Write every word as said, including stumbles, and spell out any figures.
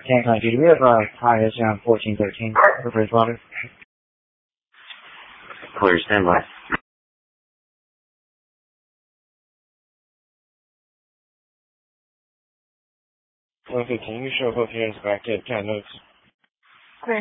Cancon G, do we have uh, high S on fourteen thirteen for Bridgewater? Clear, standby. one fifteen, you show both hands back at ten notes.